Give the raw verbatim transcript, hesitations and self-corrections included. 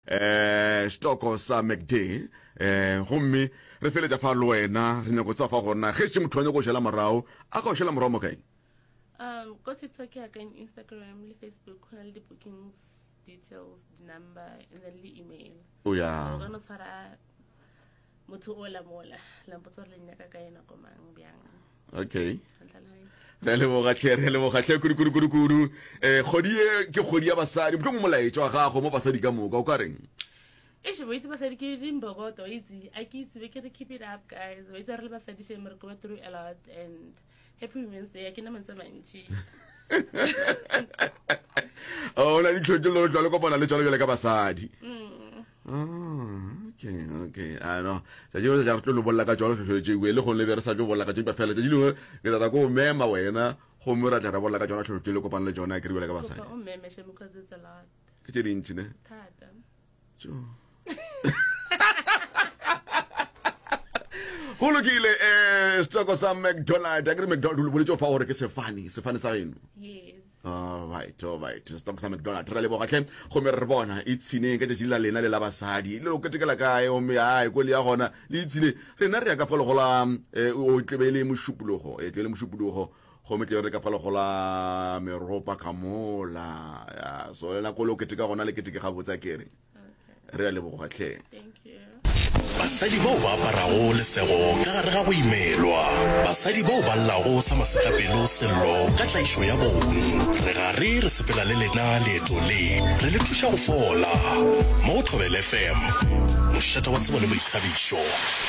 eh stoko sa McD eh gomme re fele ja fa le wena re nyako tsa fa gona ge se motho a go shela morao a go shela morao mo kae um go TikTok ya ka Instagram le Facebook ho na le bookings details number and then the email o ya so gonna tshwara motho o la mola la mpotso le nya ka ka ena go mang byang okay re le boga tlhere le boga tlhe kuru kuru kuru kuru eh kgodie ke kgodia basadi motho mo molaetso ga go mo basadi ka moka o ka reng e se boitse basadi ke dimbogoto itse a ke itse be ke re keep it up guys we tsa re le basadi she mer go through a lot and happy women's day ke na mantsa mantsi oh la di tlhotlo lo le kopana le tsalo le ka basadi mm ah okay okay ah no ja jero ja tlo lo bolla ka tsalo tlo tse we le go le versa tlo bolla ka tse ba fela tse dilo ke tata go mema wena go mo ra tla bolla ka tsalo tlo le kopana le jona ke re le ka basadi o meme she because it's a lot ke tse dintsi ne thata jo Holo kile eh stoko sa McDonald agri McDonald lo boletse fa hore ke sefane sefane sa eno yes all right all right stoko sa McDonald re le boga tlhe go me re bona itsine ke tshila lena le la basadi le o ketekela kae o me ai go le ya gona le itsine rena re ya ka folo gola o tlebele moshupulogo e tlebele moshupulogo go me tle re ka folo gola meropa kamola ya so le na go lo keteka gona le keteke ga botsa kere okay re le boga tlhe thank you basadi bao ba aparago lesego ka gare ga go imelwa basadi bao ba llago sa masetlapelo sello ka tlaišo ya bone re gare re sepela le lena leeto le re le thuša go fola mo Thobela F M mošata wa tsebo le boithabišo.